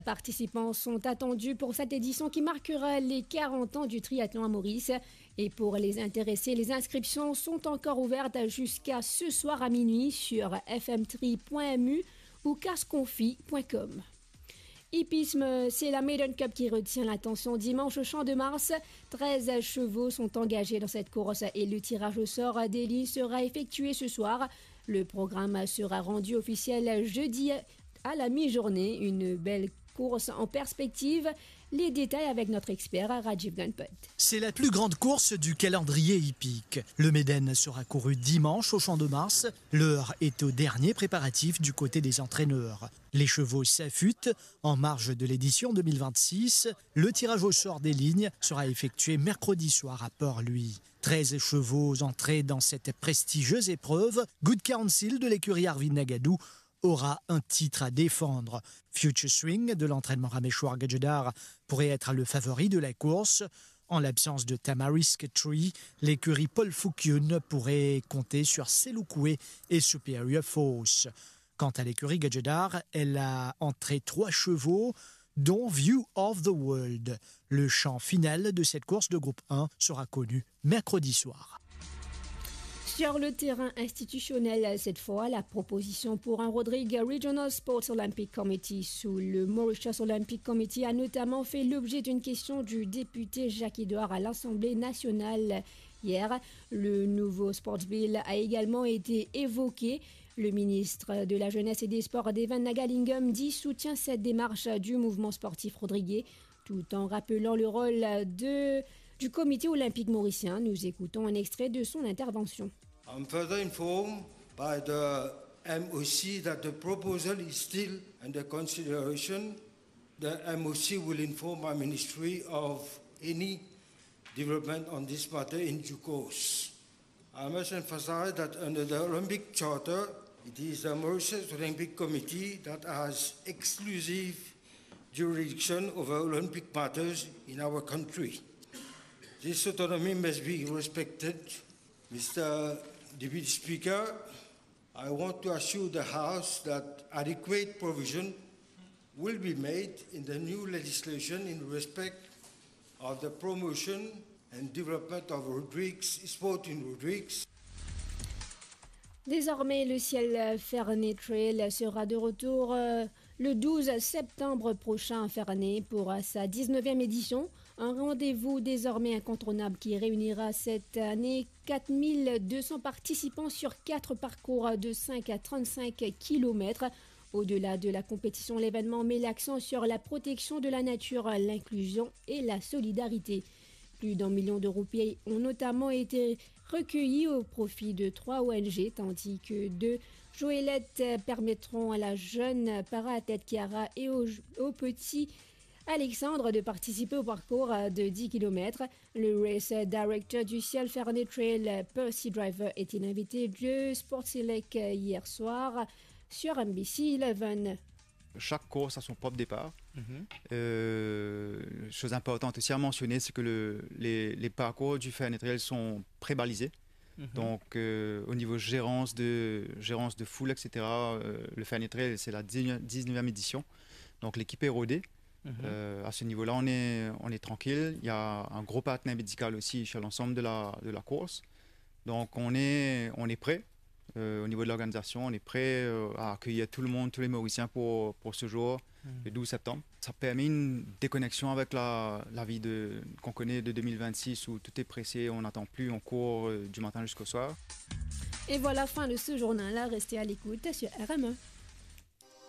Participants sont attendus pour cette édition qui marquera les 40 ans du triathlon à Maurice. Et pour les intéressés, les inscriptions sont encore ouvertes jusqu'à ce soir à minuit sur fm3.mu ou casconfi.com. Hippisme, c'est la Maiden Cup qui retient l'attention dimanche au Champ de Mars. 13 chevaux sont engagés dans cette course et le tirage au sort des lignes sera effectué ce soir. Le programme sera rendu officiel jeudi à la mi-journée. Une belle course en perspective. Les détails avec notre expert Rajiv Ganpat. C'est la plus grande course du calendrier hippique. Le Méden sera couru dimanche au Champ de Mars. L'heure est au dernier préparatif du côté des entraîneurs. Les chevaux s'affûtent en marge de l'édition 2026. Le tirage au sort des lignes sera effectué mercredi soir à Port-Louis. 13 chevaux entrés dans cette prestigieuse épreuve. Good Counsel de l'écurie Arvind Nagadou aura un titre à défendre. Future Swing de l'entraînement Rameshwar Gadjedar pourrait être le favori de la course. En l'absence de Tamarisk Tree, l'écurie Paul Foukyun pourrait compter sur Selukwe et Superior Force. Quant à l'écurie Gadjedar, elle a entré 3 chevaux, dont View of the World. Le champ final de cette course de groupe 1 sera connu mercredi soir. Sur le terrain institutionnel, cette fois, la proposition pour un Rodrigue Regional Sports Olympic Committee sous le Mauritius Olympic Committee a notamment fait l'objet d'une question du député Jacques-Édouard à l'Assemblée nationale hier. Le nouveau Sports Bill a également été évoqué. Le ministre de la Jeunesse et des Sports, Devan Nagalingam, dit soutient cette démarche du mouvement sportif rodriguais, tout en rappelant le rôle du comité olympique mauricien. Nous écoutons un extrait de son intervention. I'm further informed by the MOC that the proposal is still under consideration. The MOC will inform our ministry of any development on this matter in due course. I must emphasize that under the Olympic Charter, it is the Mauritius Olympic Committee that has exclusive jurisdiction over Olympic matters in our country. This autonomy must be respected. Mr. Deputy Speaker, I want to assure the House that adequate provision will be made in the new legislation in respect of the promotion and development of Rodrigues, sport in Rodrigues. Désormais, le ciel Fernet Trail sera de retour le 12 septembre prochain à Fernet pour sa 19e édition. Un rendez-vous désormais incontournable qui réunira cette année 4200 participants sur 4 parcours de 5 à 35 km. Au-delà de la compétition, l'événement met l'accent sur la protection de la nature, l'inclusion et la solidarité. Plus d'1 million de roupies ont notamment été recueillis au profit de 3 ONG, tandis que 2 joëlettes permettront à la jeune para-athlète Chiara et au petit Alexandre de participer au parcours de 10 km. Le race director du Ciel Fernet Trail, Percy Driver, était l'invité de Sport Select hier soir sur NBC 11. Chaque course a son propre départ. Chose importante aussi à mentionner, c'est que les parcours du Fernet Trail sont pré-balisés. Donc, au niveau gérance de foule, etc., le Fernet Trail, c'est la 19e édition. Donc, l'équipe est rodée. À ce niveau-là, on est tranquille. Il y a un gros partenaire médical aussi sur l'ensemble de la course. Donc, on est prêt. Au niveau de l'organisation, on est prêt à accueillir tout le monde, tous les Mauriciens pour ce jour, le 12 septembre. Ça permet une déconnexion avec la vie qu'on connaît de 2026 où tout est pressé, on n'attend plus, on court du matin jusqu'au soir. Et voilà, fin de ce journal. Restez à l'écoute sur RME.